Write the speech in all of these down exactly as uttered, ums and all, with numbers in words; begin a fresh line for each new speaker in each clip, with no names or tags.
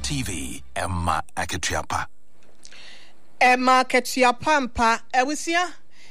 T V, Emma Aketiapa.
Emma Aketiapa mpa ewusia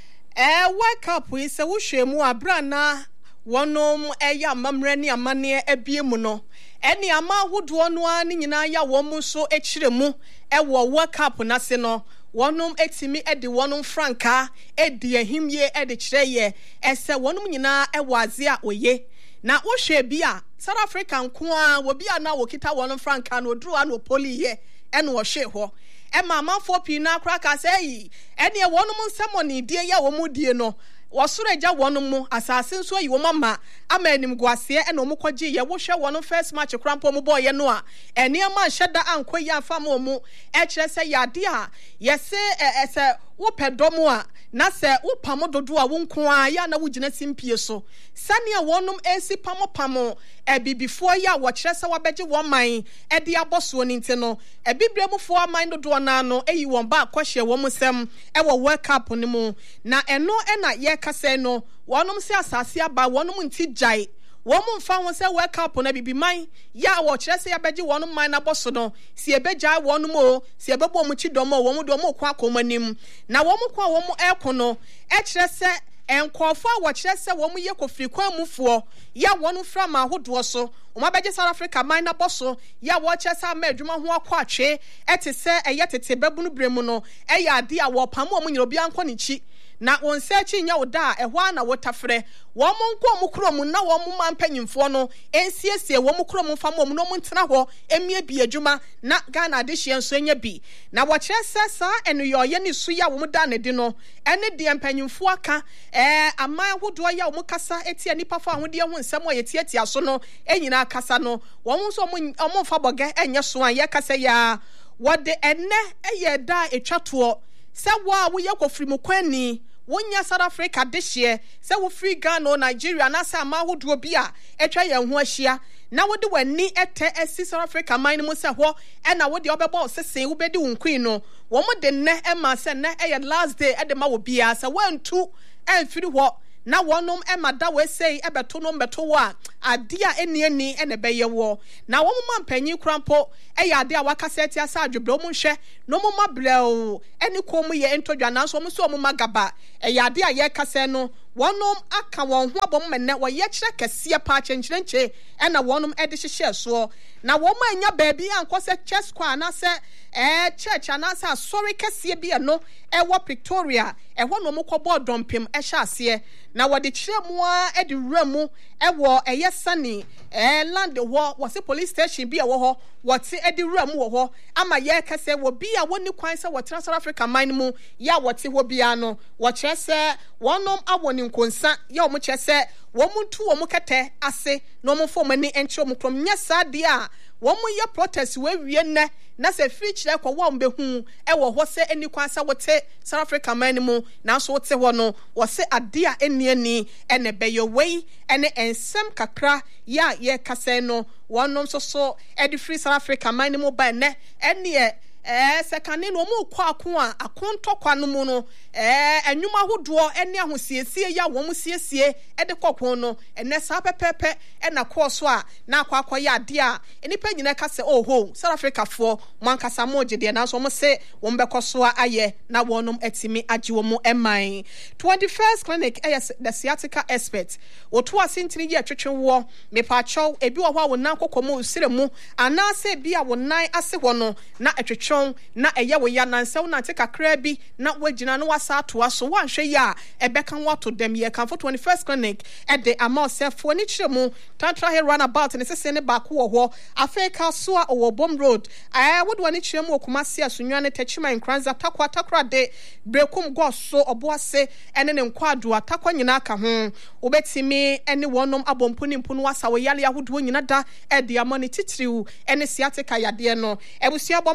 eh wake up we se wo hwemu abrana wonom eya mamre ne amane ebiemu no ene ama hodo no ani nyina ya wo mu so ekiremu ewo wake up na se no wonom etimi edi wonom franka edi ahimye edi kireye ese wonom nyina ewo aze a oye na wo hwe bia South Africa nko a wo bia na wo kita wonom franka no dru an opoli ye ene wo hwe ho e mama for pina kraka say ene wonom nsemo die ya wo mu die no wosoreja wonom mu asase nso yi wo mama amanim guase e no mukwaji ye wo hwe wonom first match krampo mu boy no a ene ma hyeda ankoyi afam mu e kire se yade a yese ese wo pedomo a na se wo pamo dodo a wo nko a ya na wo gina simpie so sane a wonom esi pamo pamo e bibifo ya wo kire se wabeje wo man e de aboso ni nti no e bibremufo man dodo na no eyi won ba akwhye wo musem e wo wake up ni mu na eno e na ye kase no wonom se asase aba wonom nti jai wonom fa won se wake up na bibi man ya wo kire se ya beje wonom man na boso no si ebeja wonom o si ebebo mu chidom o womu do mu kwa akomanim na womu kwa womu ekono e kire se enkofo a wo kire se womu ye kofiri kwa mufo ya wonu fra ma hodo so omabeje South Africa man na boso ya wo kire se ma adwuma ho akwa atwe etese eye tete babunu bremu no e ya ade a wo pam omu nyiro bia nko ne chi na won search nya wo da ehwo na wo tafre wo mo nko mu krom na wo mo mampanyimfo no ensiesie wo mo krom fam wo mo no mo ntena ho emie bi adwuma na Ghana de hye nso nya bi na wo kire sesa eno yo ye ni su ya wo mo da ne di no ene de empanyimfo aka eh aman hodo ya wo mo kasa etia nipa fa ho de ho nsem o ye tietia so no enyina kasa no wo mo so mo mo fa boga enye so an ye kasa ya wo de enne eye da etwato se wo a wo ye kofiri mo kwani wonya South Africa this year se wo free Ghana or Nigeria na sa ma hodo bi a etwa ye ho ahia na wo de wani ete esi South Africa man mu se ho e na wo de obebo sesen wo bedi wo queen no wo mo de ne e ma se ne e last day e de ma wo bia se wantu e mfiri ho na wonom e mada we sei e beto no beto wo a ade a eni eni e ne beye wo na wo mo mampanyi krampo e ya ade a wakaseti asa adwebro mo hwe no mo mabrel eni kom ye entodwa na so mo so mo magaba e ya ade a ye kase no wonom aka won ho abom menne wo ye kire kase pa chenchirenche e na wonom e de hyehye so na wo ma anya baabi ankose chess kwa na se eh church anasa sorry kase bi no e wo Pretoria e ho no mo kwobo dompem e hye ase na wo de kire mu a e de wramu e wo eye sani eh land wo wo se police station bi e wo ho wo te e de wramu wo ho ama ye kase wo bi a woni kwan se wo South Africa man mu ya wo te ho bia no wo kire se wonom awoni nkonsa ya wo mo kire se wo mu ntu wo mo kete ase no mo fo mani enche mo krom nya sade a wo mo ye protest we wie ne na se feature kwa wo mbehu e wo ho se eni kwan sa wo te South Africa man mu na so wo te ho no wo se ade a eni eni ene be yo wei ene ensem kakra ya ye kase no wonom so so e di free South Africa man mu ba ne ene eh sekane no mu kwa ako a akontokwa no mu no eh anwuma hodo ene ahosiesie ya wo mu siesie e de kokon no ene sa pepepe e na course a na akwa akoya ade a enipa nyina ka se oh ho South Africa for mankasa moje de na so mo se wo mbekoso aye na wonom etimi age wo mu eman twenty-first clinic eh the sciatica expert wo to asintini ye twetwe wo me pa chaw ebi wo ho a wo nan kokomo usire mu ana se bi a wo nan ase ho no na etwetwe na eye wo ya nanse na te kakra bi na wagina no wasa atoa so wanhwe ya ebeka wato dem ye kan for twenty-first clinic e de ama osefo ni kiremu tantra here runabout ne sese ne ba ko wo ho afeka so a wo bom road eh wodo ni kiremu okumase asunwa ne tachima nkranza takwa takra de brekum go so oboase ene ne nkwado atakwa nyina aka ho obetimi ene wonom abompuni mpunu wasa wo yale yahodo nyina da e de ama ne titiriu ene siatica yade no ebusia bomoden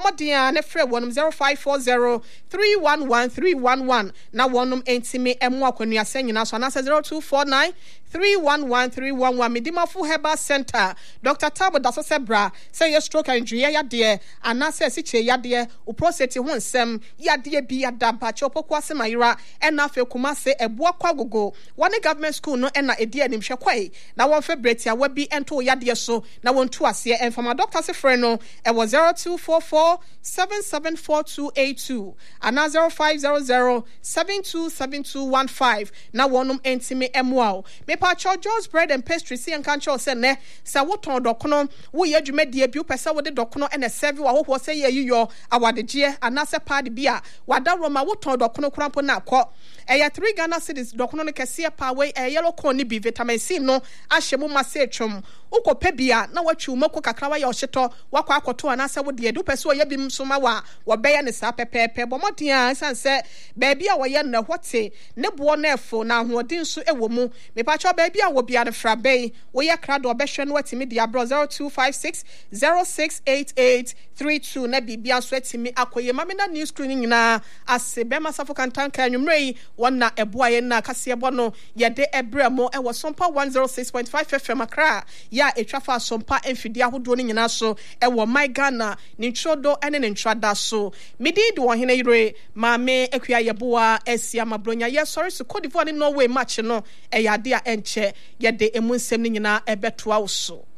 nyina ne frɛ wɔnom zero five four zero three one one three one one na wɔnom entimi emu akonnua sɛ nyina so na zero two four nine three one one three one one Medimafo Herbal Center Doctor Tabo Daso Sebra say your stroke and injury yade anase siche yade o prostate ho nsɛm yade bi adampa chopoko asemayira ɛna afi Kumase eboa kwagogo one government school no ɛna edi anim hwekwae na wɔn febreti awa bi ento yade so na wɔn tu ase ɛmfama doctor se frɛ no ɛwɔ zero two four four seven seven four two eight two ana zero five zero zero seven two seven two one five na wɔnom entimi emuao me Pacho Joe's Bread and Pastry see and can't show send ne sa woton dokono wo ye dwuma die bi pesa wo de dokono e na serve wa wo say ye yo awadegye anase party bia wada roma woton dokono krampo na akọ eya three Ghana cedis dokono no kese pa we e yellow corn ni bi vitamin C no ahye mu mase atwom ukope bia na watwi umako kakra wa ye ohyeto wakọ akoto anase wo de du pesa ye bi msoma wa wo beya ne sa pepepe bomodin a sanse ba bia wo ye na hwote ne bo na efo na hoodin so ewo mu me pacho baby a wo bia de frabe wo ye krado obehwe no atimi dia bro zero two five six zero six eight eight three two na bibia so atimi akoye mamina news screen nyina ase be masafo kantanka anwumrei wona eboa ye na kase ebo no ye de ebremo e wo sompa one oh six point five F M akra ya etwafa sompa emfidi ahodo no nyina so e wo my Ghana ni nchodo ene ne nchwada so midi de wo hene yire maame akua yeboa asia mabronya ye sorry so Cote d'Ivoire ni Norway match no e yade a enche ye de emu nsem ni nyina ebetoa wo so